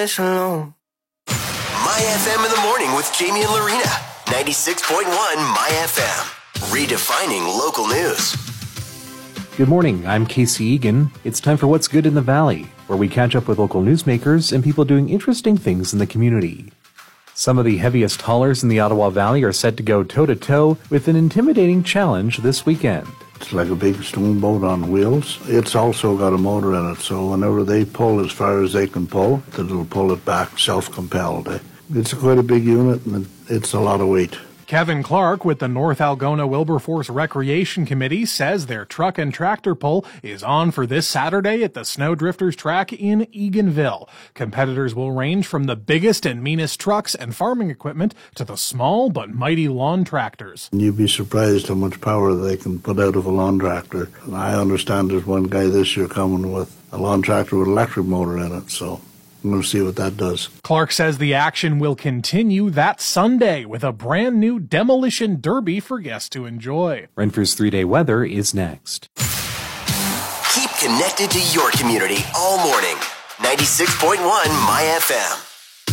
My FM in the morning with Jamie and Lorena. 96.1 My FM. Redefining local news. Good morning, I'm Casey Egan. It's time for What's Good in the Valley, where we catch up with local newsmakers and people doing interesting things in the community. Some of the heaviest haulers in the Ottawa Valley are set to go toe-to-toe with an intimidating challenge this weekend. It's like a big stone boat on wheels. It's also got a motor in it, so whenever they pull as far as they can pull, it'll pull it back self-compelled. It's quite a big unit, and it's a lot of weight. Kevin Clark with the North Algona Wilberforce Recreation Committee says their truck and tractor pull is on for this Saturday at the Snowdrifters track in Eganville. Competitors will range from the biggest and meanest trucks and farming equipment to the small but mighty lawn tractors. You'd be surprised how much power they can put out of a lawn tractor. And I understand there's one guy this year coming with a lawn tractor with an electric motor in it, so I'm going to see what that does. Clark says the action will continue that Sunday with a brand new demolition derby for guests to enjoy. Renfrew's 3-day weather is next. Keep connected to your community all morning. 96.1 My FM.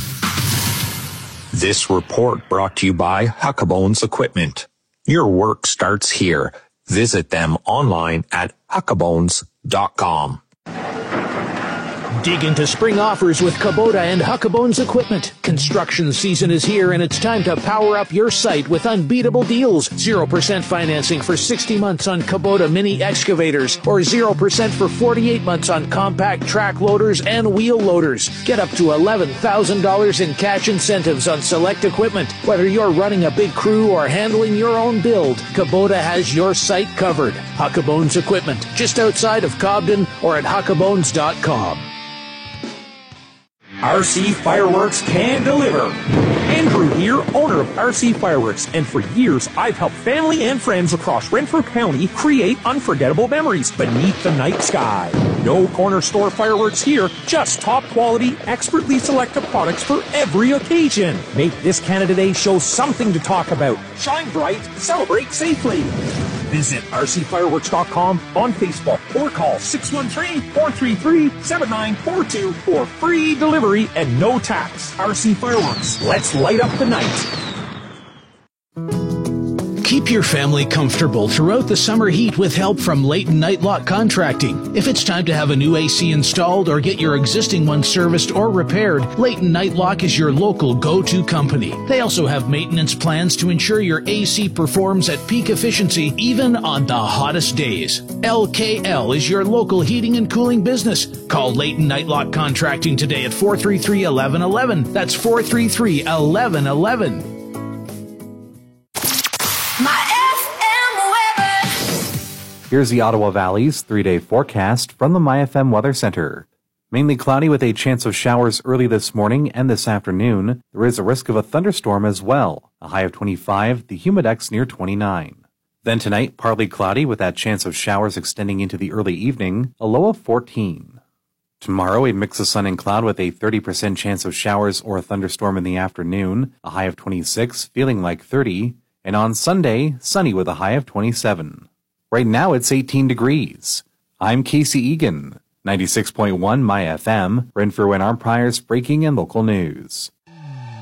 This report brought to you by Huckabones Equipment. Your work starts here. Visit them online at huckabones.com. Dig into spring offers with Kubota and Huckabones Equipment. Construction season is here, and it's time to power up your site with unbeatable deals. 0% financing for 60 months on Kubota mini excavators, or 0% for 48 months on compact track loaders and wheel loaders. Get up to $11,000 in cash incentives on select equipment. Whether you're running a big crew or handling your own build, Kubota has your site covered. Huckabones Equipment, just outside of Cobden or at huckabones.com. RC Fireworks can deliver. Andrew here, owner of RC Fireworks, and for years I've helped family and friends across Renfrew County create unforgettable memories beneath the night sky. No corner store fireworks here, just top quality, expertly selected products for every occasion. Make this Canada Day show something to talk about. Shine bright, celebrate safely. Visit rcfireworks.com on Facebook or call 613-433-7942 for free delivery and no tax. RC Fireworks, let's light up the night. Keep your family comfortable throughout the summer heat with help from Leighton Nightlock Contracting. If it's time to have a new AC installed or get your existing one serviced or repaired, Leighton Nightlock is your local go-to company. They also have maintenance plans to ensure your AC performs at peak efficiency even on the hottest days. LKL is your local heating and cooling business. Call Leighton Nightlock Contracting today at 433-1111. That's 433-1111. Here's the Ottawa Valley's 3-day forecast from the MyFM Weather Center. Mainly cloudy with a chance of showers early this morning and this afternoon. There is a risk of a thunderstorm as well. A high of 25, the humidex near 29. Then tonight, partly cloudy with that chance of showers extending into the early evening. A low of 14. Tomorrow, a mix of sun and cloud with a 30% chance of showers or a thunderstorm in the afternoon. A high of 26, feeling like 30. And on Sunday, sunny with a high of 27. Right now, it's 18 degrees. I'm Casey Egan, 96.1 My FM, Renfrew and Armprior's breaking and local news.